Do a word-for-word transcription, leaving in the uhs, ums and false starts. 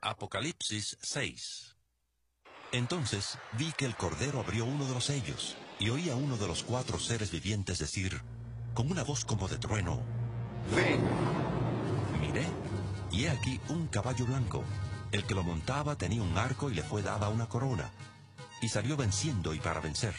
Apocalipsis seis. Entonces vi que el Cordero abrió uno de los sellos, y oí a uno de los cuatro seres vivientes decir, con una voz como de trueno: ¡Ven! Miré, y he aquí un caballo blanco. El que lo montaba tenía un arco y le fue dada una corona, y salió venciendo y para vencer.